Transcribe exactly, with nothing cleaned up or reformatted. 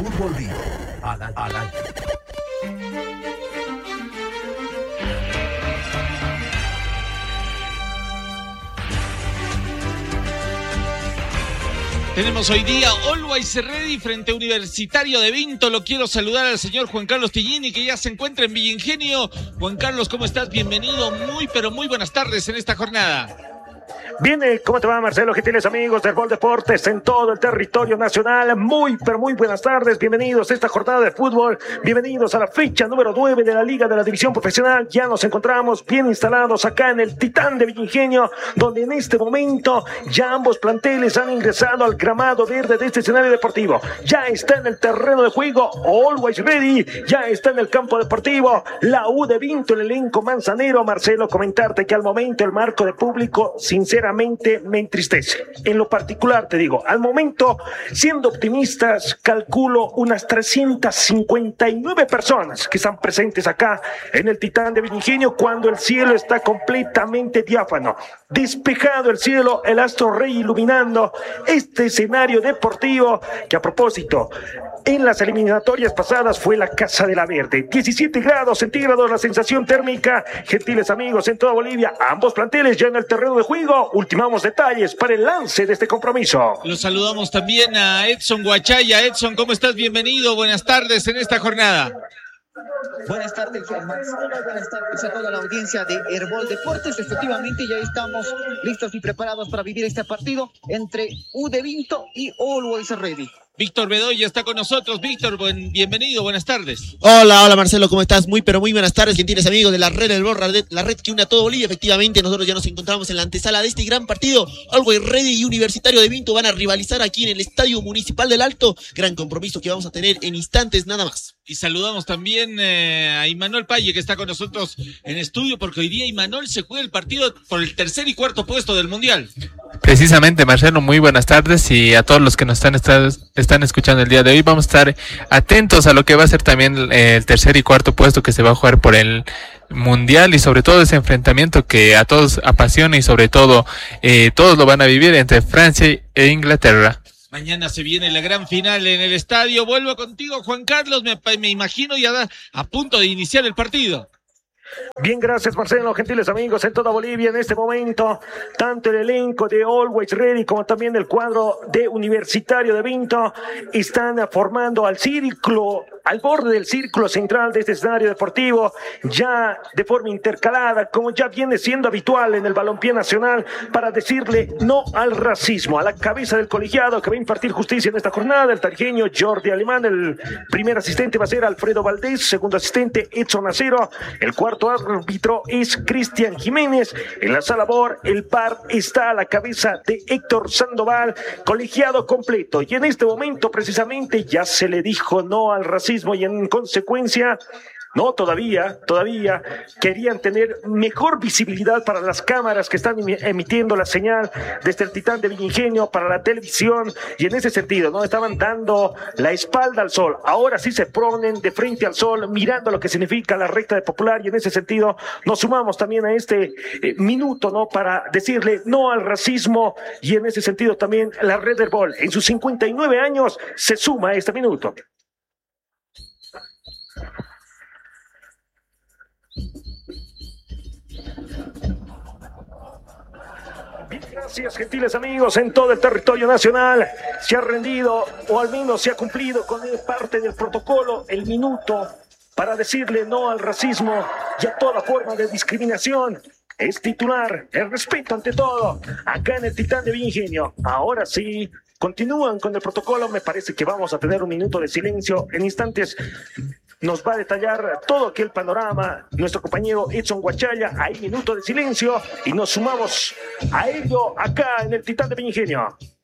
Fútbol Vivo al, al aire. Tenemos hoy día Always Ready frente a Universitario de Vinto. Lo quiero saludar al señor Juan Carlos Tillini, que ya se encuentra en Villa Ingenio. Juan Carlos, ¿cómo estás? Bienvenido, muy pero muy buenas tardes en esta jornada. Bien, ¿cómo te va, Marcelo? Gentiles amigos del Gol Deportes en todo el territorio nacional. Muy, pero muy buenas tardes. Bienvenidos a esta jornada de fútbol. Bienvenidos a la fecha número nueve de la Liga de la División Profesional. Ya nos encontramos bien instalados acá en el Titán de Villa Ingenio, donde en este momento ya ambos planteles han ingresado al gramado verde de este escenario deportivo. Ya está en el terreno de juego Always Ready. Ya está en el campo deportivo la U de Vinto, el elenco manzanero. Marcelo, comentarte que al momento el marco de público, sinceramente, me entristece. En lo particular, te digo, al momento, siendo optimistas, calculo unas trescientas cincuenta y nueve personas que están presentes acá en el Titán de Villa Ingenio, cuando el cielo está completamente diáfano, despejado el cielo, el astro rey iluminando este escenario deportivo que, a propósito, en las eliminatorias pasadas fue la Casa de la Verde. diecisiete grados centígrados la sensación térmica. Gentiles amigos en toda Bolivia, ambos planteles ya en el terreno de juego. Ultimamos detalles para el lance de este compromiso. Los saludamos también a Edson Guachaya. Edson, ¿cómo estás? Bienvenido. Buenas tardes en esta jornada. Buenas tardes, Marcelo. Buenas tardes a toda la audiencia de Herbol Deportes. Efectivamente, ya estamos listos y preparados para vivir este partido entre U de Vinto y Always Ready. Víctor Bedoya está con nosotros. Víctor, buen, bienvenido, buenas tardes. Hola, hola Marcelo, ¿cómo estás? Muy pero muy buenas tardes, gentiles amigos de la red del Borra, la red que une a todo Bolivia. Efectivamente, nosotros ya nos encontramos en la antesala de este gran partido. Always Ready y Universitario de Vinto van a rivalizar aquí en el Estadio Municipal del Alto. Gran compromiso que vamos a tener en instantes nada más. Y saludamos también eh, a Imanol Paye, que está con nosotros en estudio, porque hoy día Imanol se juega el partido por el tercer y cuarto puesto del Mundial. Precisamente, Marcelo, muy buenas tardes, y a todos los que nos están, están escuchando el día de hoy, vamos a estar atentos a lo que va a ser también el tercer y cuarto puesto que se va a jugar por el Mundial, y sobre todo ese enfrentamiento que a todos apasiona, y sobre todo eh, todos lo van a vivir entre Francia e Inglaterra. Mañana se viene la gran final en el estadio. Vuelvo contigo, Juan Carlos, me, me imagino ya da, a punto de iniciar el partido. Bien, gracias Marcelo, gentiles amigos en toda Bolivia. En este momento, tanto el elenco de Always Ready como también el cuadro de Universitario de Vinto están formando al círculo, al borde del círculo central de este escenario deportivo, ya de forma intercalada, como ya viene siendo habitual en el balompié nacional, para decirle no al racismo. A la cabeza del colegiado que va a impartir justicia en esta jornada, el tarijeño Jordi Alemán. El primer asistente va a ser Alfredo Valdés, segundo asistente Edson Acero, el cuarto árbitro es Cristian Jiménez. En la sala B O R, el par está a la cabeza de Héctor Sandoval, colegiado completo. Y en este momento, precisamente, ya se le dijo no al racismo, y en consecuencia, no, todavía, todavía querían tener mejor visibilidad para las cámaras que están emitiendo la señal desde el Titán de Villa Ingenio para la televisión, y en ese sentido, ¿no? Estaban dando la espalda al sol. Ahora sí se ponen de frente al sol, mirando lo que significa la recta de Popular, y en ese sentido nos sumamos también a este eh, minuto, ¿no? Para decirle no al racismo, y en ese sentido también la Red Herbol, en sus cincuenta y nueve años, se suma a este minuto. Gracias, gentiles amigos en todo el territorio nacional. Se ha rendido, o al menos se ha cumplido con parte del protocolo, el minuto para decirle no al racismo y a toda forma de discriminación. Es titular el respeto ante todo acá en el Titán de Villa Ingenio. Ahora sí, continúan con el protocolo. Me parece que vamos a tener un minuto de silencio. En instantes nos va a detallar todo aquel panorama nuestro compañero Edson Guachaya. Hay minuto de silencio y nos sumamos a ello acá en el Titán de Villa Ingenio.